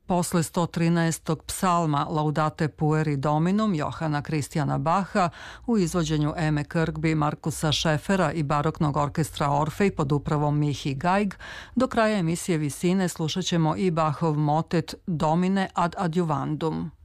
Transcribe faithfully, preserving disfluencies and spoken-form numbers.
Posle sto trinaestog psalma Laudate pueri Dominum Johana Kristijana Baha u izvođenju Eme Kirkby, Markusa Šefera i baroknog orkestra Orfej pod upravom Mihi Gajg, do kraja emisije Visine slušat ćemo i Bachov motet Domine ad adjuvandum.